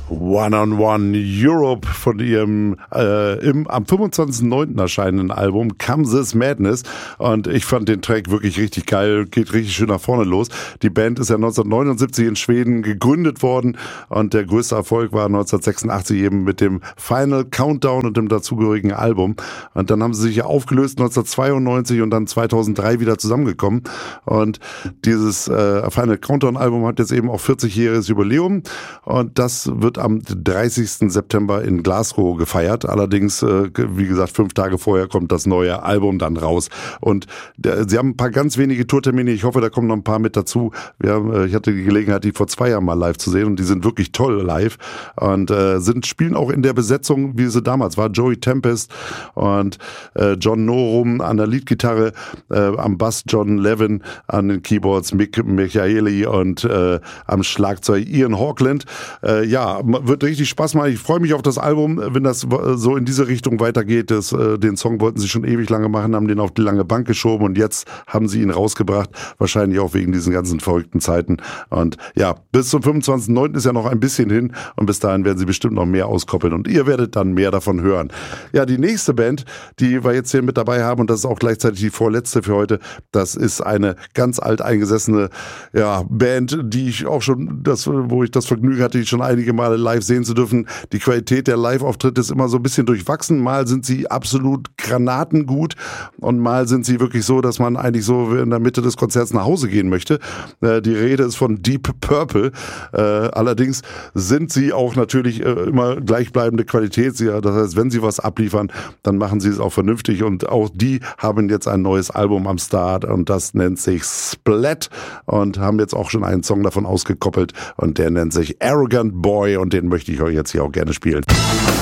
One on One Europe von ihrem am 25.09. erscheinenden Album Come This Madness, und ich fand den Track wirklich richtig geil, geht richtig schön nach vorne los. Die Band ist ja 1979 in Schweden gegründet worden und der größte Erfolg war 1986 eben mit dem Final Countdown und dem dazugehörigen Album, und dann haben sie sich ja aufgelöst 1992 und dann 2003 wieder zusammengekommen, und dieses Final Countdown Album hat jetzt eben auch 40-jähriges Jubiläum, und das wird am 30. September in Glasgow gefeiert. Allerdings, wie gesagt, 5 Tage vorher kommt das neue Album dann raus. Und sie haben ein paar ganz wenige Tourtermine. Ich hoffe, da kommen noch ein paar mit dazu. Ich hatte die Gelegenheit, die vor 2 Jahren mal live zu sehen, und die sind wirklich toll live. Und spielen auch in der Besetzung, wie sie damals war. Joey Tempest und John Norum an der Leadgitarre, am Bass John Levin, an den Keyboards Mick Michaeli und am Schlagzeug Ian Hawkland. Wird richtig Spaß machen. Ich freue mich auf das Album, wenn das so in diese Richtung weitergeht. Den Song wollten sie schon ewig lange machen, haben den auf die lange Bank geschoben, und jetzt haben sie ihn rausgebracht. Wahrscheinlich auch wegen diesen ganzen verrückten Zeiten. Und ja, bis zum 25.09. ist ja noch ein bisschen hin, und bis dahin werden sie bestimmt noch mehr auskoppeln, und ihr werdet dann mehr davon hören. Ja, die nächste Band, die wir jetzt hier mit dabei haben, und das ist auch gleichzeitig die vorletzte für heute, das ist eine ganz alteingesessene Band, die ich auch schon, wo ich das Vergnügen hatte, die schon einige Male live sehen zu dürfen. Die Qualität der Live-Auftritte ist immer so ein bisschen durchwachsen. Mal sind sie absolut granatengut, und mal sind sie wirklich so, dass man eigentlich so in der Mitte des Konzerts nach Hause gehen möchte. Die Rede ist von Deep Purple. Allerdings sind sie auch natürlich immer gleichbleibende Qualität. Das heißt, wenn sie was abliefern, dann machen sie es auch vernünftig, und auch die haben jetzt ein neues Album am Start, und das nennt sich Splat, und haben jetzt auch schon einen Song davon ausgekoppelt, und der nennt sich Arrogant Boy, und den möchte ich euch jetzt hier auch gerne spielen.